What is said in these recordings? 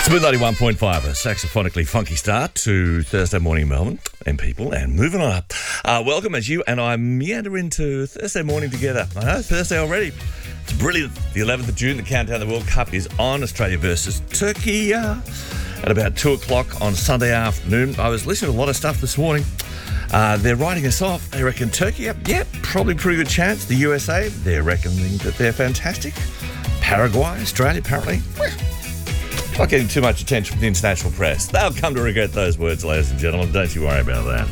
Smooth 91.5, a saxophonically funky start to Thursday morning in Melbourne and people, and moving on up. Welcome as you and I meander into Thursday morning together. I know, Thursday already. It's brilliant. The 11th of June, the countdown to the World Cup is on. Australia versus Turkey at about 2 o'clock on Sunday afternoon. I was listening to a lot of stuff this morning. They're writing us off. They reckon Turkey, yeah, probably pretty good chance. The USA, they're reckoning that they're fantastic. Paraguay, Australia, apparently, not getting too much attention from the international press. They'll come to regret those words, ladies and gentlemen. Don't you worry about that.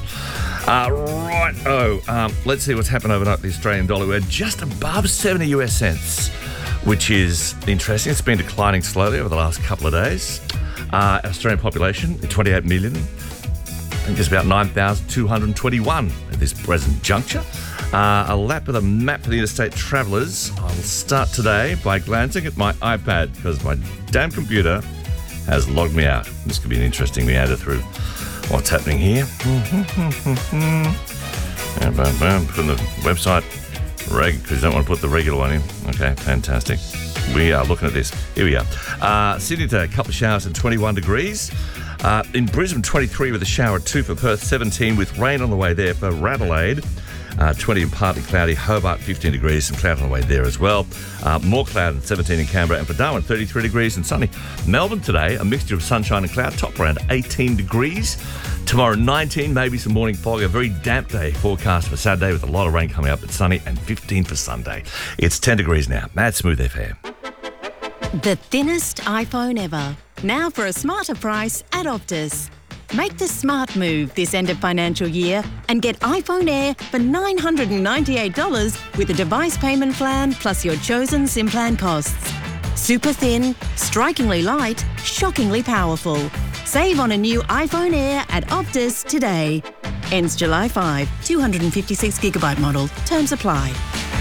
Let's see what's happened overnight with the Australian dollar. We're just above 70 US cents, which is interesting. It's been declining slowly over the last couple of days. Australian population, 28 million. I think it's about 9,221 at this present juncture. A lap of the map for the interstate travellers. I'll start today by glancing at my iPad because my damn computer has logged me out. This could be an interesting meander through what's happening here. And put the website because you don't want to put the regular one in. Okay, fantastic. We are looking at this. Here we are. Sydney today, a couple of showers and 21 degrees. In Brisbane, 23 with a shower at 2 for Perth, 17 with rain on the way there for Adelaide. 20 and partly cloudy. Hobart, 15 degrees, some cloud on the way there as well. More cloud and 17 in Canberra, and for Darwin, 33 degrees and sunny. Melbourne today, a mixture of sunshine and cloud, top around 18 degrees. Tomorrow, 19, maybe some morning fog. A very damp day forecast for Saturday with a lot of rain coming up. It's sunny, and 15 for Sunday. It's 10 degrees now. Mad Smooth FM. The thinnest iPhone ever. Now for a smarter price at Optus. Make the smart move this end of financial year and get iPhone Air for $998 with a device payment plan plus your chosen SIM plan costs. Super thin, strikingly light, shockingly powerful. Save on a new iPhone Air at Optus today. Ends July 5, 256GB model. Terms apply.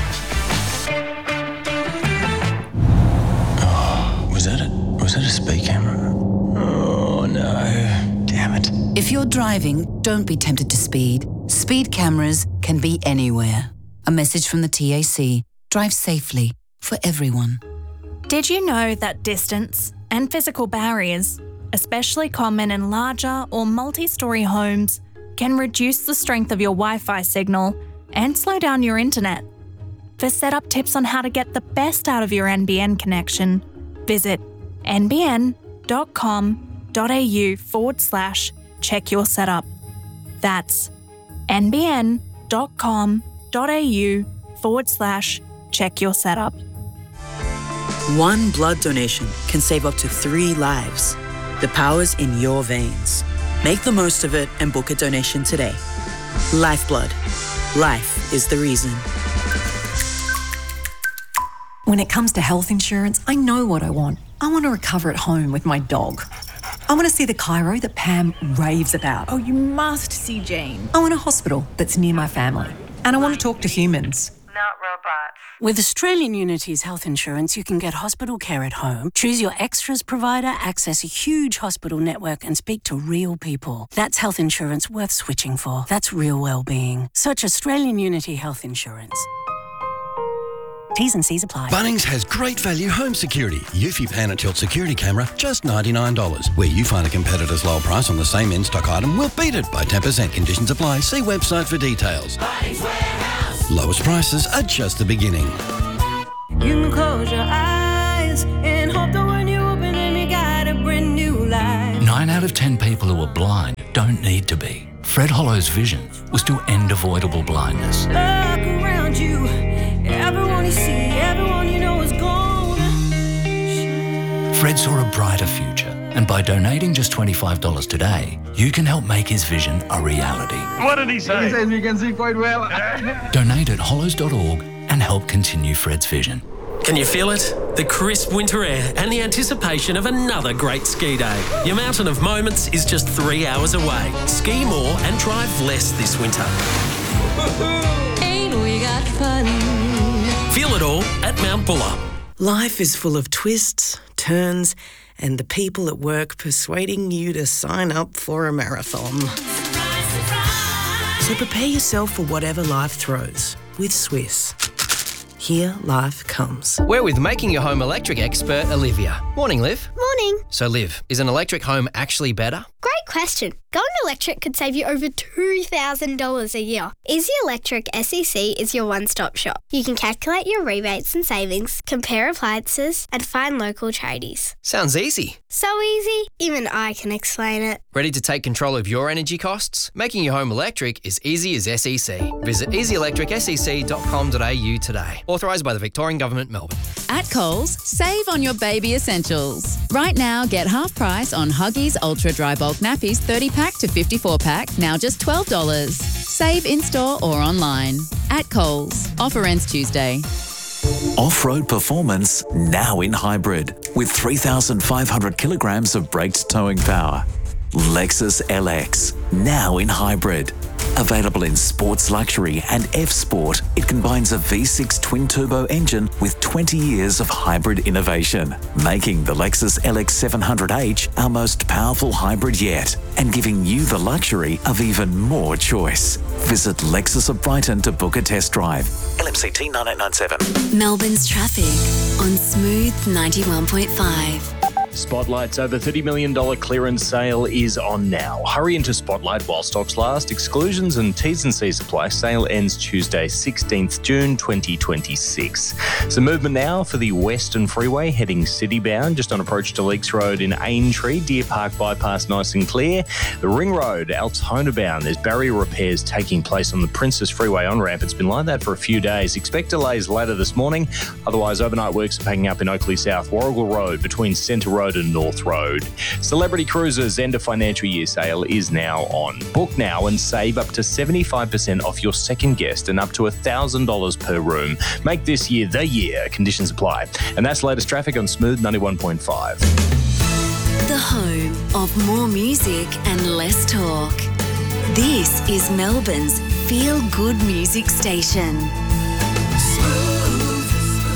Was that a speed camera? Oh no. Damn it. If you're driving, don't be tempted to speed. Speed cameras can be anywhere. A message from the TAC. Drive safely for everyone. Did you know that distance and physical barriers, especially common in larger or multi-storey homes, can reduce the strength of your Wi-Fi signal and slow down your internet? For setup tips on how to get the best out of your NBN connection, visit nbn.com.au/check your setup. That's nbn.com.au/check your setup. One blood donation can save up to 3 lives. The power's in your veins. Make the most of it and book a donation today. Lifeblood. Life is the reason. When it comes to health insurance, I know what I want. I want to recover at home with my dog. I want to see the chiro that Pam raves about. Oh, you must see Jane. I want a hospital that's near my family. And I want to talk to humans. Not robots. With Australian Unity's health insurance, you can get hospital care at home, choose your extras provider, access a huge hospital network and speak to real people. That's health insurance worth switching for. That's real wellbeing. Search Australian Unity Health Insurance. T's and C's apply. Bunnings has great value home security. Eufy Pan and Tilt security camera, just $99. Where you find a competitor's lower price on the same in-stock item, we'll beat it by 10%. Conditions apply. See website for details. Bunnings Warehouse. Lowest prices are just the beginning. You can close your eyes and hope that when you open them, you got a brand new life. 9 out of 10 people who are blind don't need to be. Fred Hollow's vision was to end avoidable blindness. Look around you. Everyone you see, everyone you know is gone. Fred saw a brighter future, and by donating just $25 today, you can help make his vision a reality. What did he say? He says you can see quite well. Donate at hollows.org and help continue Fred's vision. Can you feel it? The crisp winter air and the anticipation of another great ski day. Your mountain of moments is just 3 hours away. Ski more and drive less this winter. Ain't we got fun? Feel it all at Mount Buller. Life is full of twists, turns, and the people at work persuading you to sign up for a marathon. So prepare yourself for whatever life throws with Swiss. Here life comes. We're with Making Your Home Electric expert Olivia. Morning, Liv. Morning. Morning. So Liv, is an electric home actually better? Great question. Going electric could save you over $2,000 a year. Easy Electric SEC is your one-stop shop. You can calculate your rebates and savings, compare appliances, and find local tradies. Sounds easy. So easy, even I can explain it. Ready to take control of your energy costs? Making your home electric is easy as SEC. Visit easyelectricsec.com.au today. Authorised by the Victorian Government, Melbourne. At Coles, save on your baby essentials. Right now, get half price on Huggies Ultra Dry Bulk Nappies 30-pack to 54-pack, now just $12. Save in-store or online. At Coles. Offer ends Tuesday. Off-road performance now in hybrid with 3,500 kilograms of braked towing power. Lexus LX now in hybrid. Available in Sports Luxury and F-Sport, it combines a V6 twin-turbo engine with 20 years of hybrid innovation, making the Lexus LX 700H our most powerful hybrid yet, and giving you the luxury of even more choice. Visit Lexus of Brighton to book a test drive. LMCT 9897. Melbourne's traffic on Smooth 91.5. Spotlight's over $30 million clearance sale is on now. Hurry into Spotlight while stocks last. Exclusions and T's and C's apply. Sale ends Tuesday, 16th June 2026. Some movement now for the Western Freeway heading city-bound, just on approach to Leaks Road in Aintree. Deer Park bypass nice and clear. The Ring Road, Altona bound. There's barrier repairs taking place on the Princess Freeway on-ramp. It's been like that for a few days. Expect delays later this morning. Otherwise, overnight works are picking up in Oakley South. Warrigal Road between Centre Road and North Road. Celebrity Cruises end of financial year sale is now on. Book now and save up to 75% off your second guest and up to $1,000 per room. Make this year the year. Conditions apply. And that's latest traffic on Smooth 91.5. The home of more music and less talk. This is Melbourne's feel-good music station. Smooth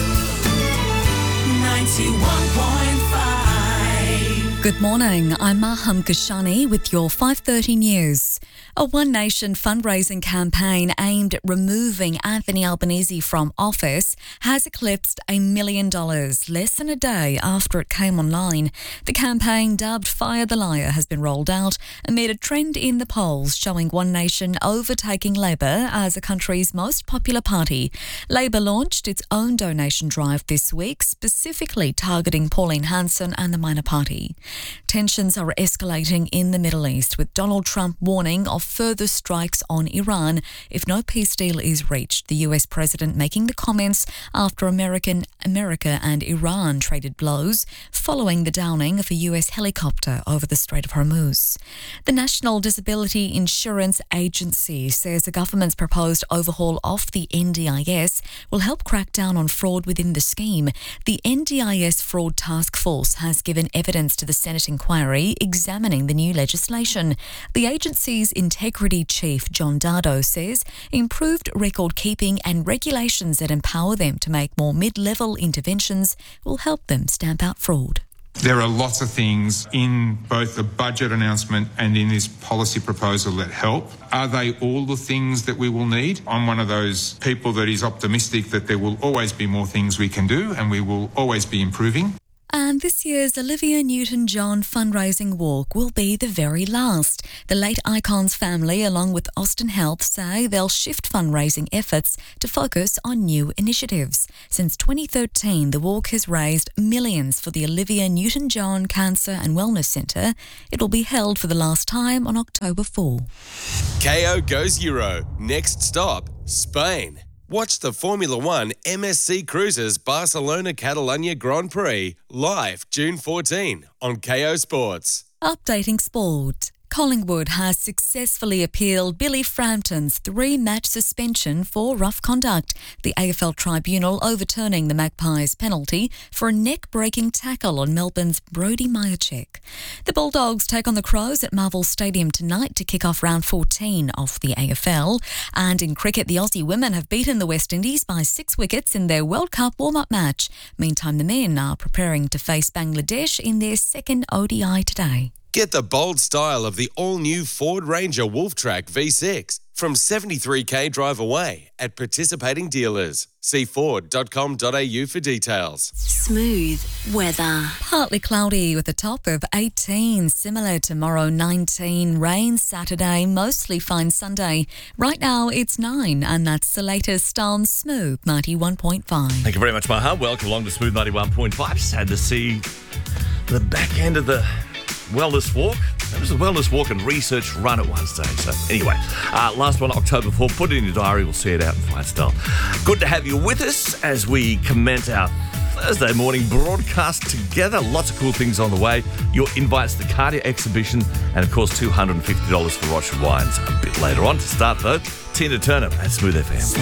91.5. Good morning, I'm Maham Kashani with your 5:30 news. A One Nation fundraising campaign aimed at removing Anthony Albanese from office has eclipsed $1 million less than a day after it came online. The campaign, dubbed Fire the Liar, has been rolled out amid a trend in the polls showing One Nation overtaking Labor as the country's most popular party. Labor launched its own donation drive this week, specifically targeting Pauline Hanson and the Minor Party. Tensions are escalating in the Middle East, with Donald Trump warning of further strikes on Iran if no peace deal is reached. The US president making the comments after America and Iran traded blows following the downing of a US helicopter over the Strait of Hormuz. The National Disability Insurance Agency says the government's proposed overhaul of the NDIS will help crack down on fraud within the scheme. The NDIS Fraud Task Force has given evidence to the Senate inquiry examining the new legislation. The agency's Integrity Chief, John Dardo, says improved record keeping and regulations that empower them to make more mid-level interventions will help them stamp out fraud. There are lots of things in both the budget announcement and in this policy proposal that help. Are they all the things that we will need? I'm one of those people that is optimistic that there will always be more things we can do and we will always be improving. And this year's Olivia Newton-John fundraising walk will be the very last. The late icon's family, along with Austin Health, say they'll shift fundraising efforts to focus on new initiatives. Since 2013, the walk has raised millions for the Olivia Newton-John Cancer and Wellness Centre. It will be held for the last time on October 4. KO goes Euro. Next stop, Spain. Watch the Formula One MSC Cruises Barcelona-Catalunya Grand Prix live June 14 on KO Sports. Updating sport. Collingwood has successfully appealed Billy Frampton's 3-match suspension for rough conduct, the AFL Tribunal overturning the Magpies' penalty for a neck-breaking tackle on Melbourne's Brodie Myercheck. The Bulldogs take on the Crows at Marvel Stadium tonight to kick off round 14 of the AFL. And in cricket, the Aussie women have beaten the West Indies by 6 wickets in their World Cup warm-up match. Meantime, the men are preparing to face Bangladesh in their second ODI today. Get the bold style of the all-new Ford Ranger Wolftrack V6 from 73k drive away at participating dealers. See ford.com.au for details. Smooth weather. Partly cloudy with a top of 18. Similar tomorrow, 19. Rain Saturday, mostly fine Sunday. Right now it's 9, and that's the latest on Smooth 91.5. Thank you very much, Maha. Welcome along to Smooth 91.5. Sad to see the back end of the wellness walk. It was a wellness walk and research run at one stage. So anyway, last one, October 4. Put it in your diary. We'll see it out in fine style. Good to have you with us as we commence our Thursday morning broadcast together. Lots of cool things on the way. Your invites to the Cardia exhibition and, of course, $250 for Rochford Wines. A bit later on. To start, though, Tina Turner at Smooth FM.